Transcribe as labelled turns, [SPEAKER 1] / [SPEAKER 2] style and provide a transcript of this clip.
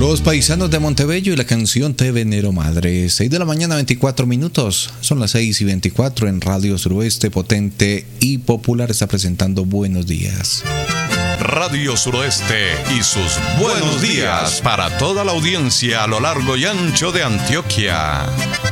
[SPEAKER 1] Los paisanos de Montebello y la canción Te Venero Madre. 6 de la mañana, 24 minutos. Son las 6:24 en Radio Suroeste, potente y popular. Está presentando Buenos Días.
[SPEAKER 2] Radio Suroeste y sus buenos días para toda la audiencia a lo largo y ancho de Antioquia.